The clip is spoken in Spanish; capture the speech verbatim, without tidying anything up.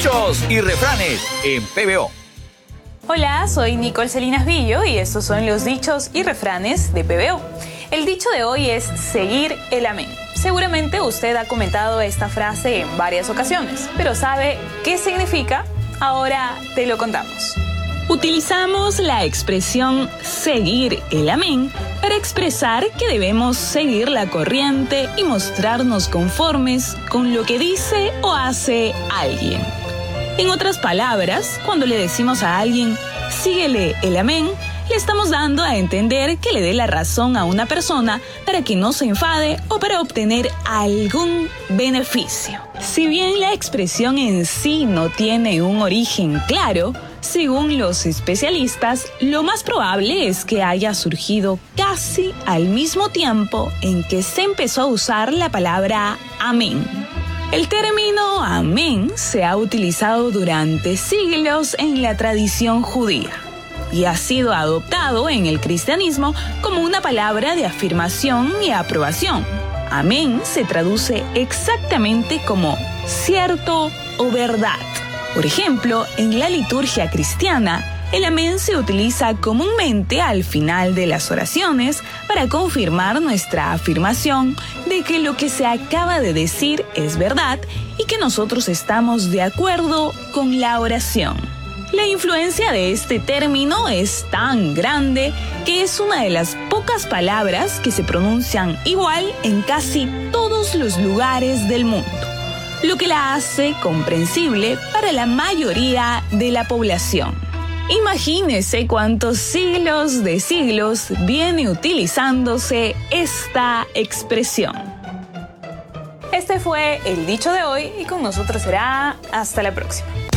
Dichos y refranes en P B O. Hola, soy Nicole Salinas Villo y estos son los dichos y refranes de P B O. El dicho de hoy es seguir el amén. Seguramente usted ha comentado esta frase en varias ocasiones, pero ¿sabe qué significa? Ahora te lo contamos. Utilizamos la expresión seguir el amén para expresar que debemos seguir la corriente y mostrarnos conformes con lo que dice o hace alguien. En otras palabras, cuando le decimos a alguien, síguele el amén, le estamos dando a entender que le dé la razón a una persona para que no se enfade o para obtener algún beneficio. Si bien la expresión en sí no tiene un origen claro, según los especialistas, lo más probable es que haya surgido casi al mismo tiempo en que se empezó a usar la palabra amén. El término amén se ha utilizado durante siglos en la tradición judía y ha sido adoptado en el cristianismo como una palabra de afirmación y aprobación. Amén se traduce exactamente como cierto o verdad. Por ejemplo, en la liturgia cristiana, el amén se utiliza comúnmente al final de las oraciones para confirmar nuestra afirmación de que lo que se acaba de decir es verdad y que nosotros estamos de acuerdo con la oración. La influencia de este término es tan grande que es una de las pocas palabras que se pronuncian igual en casi todos los lugares del mundo, lo que la hace comprensible para la mayoría de la población. Imagínese cuántos siglos de siglos viene utilizándose esta expresión. Este fue el dicho de hoy y con nosotros será hasta la próxima.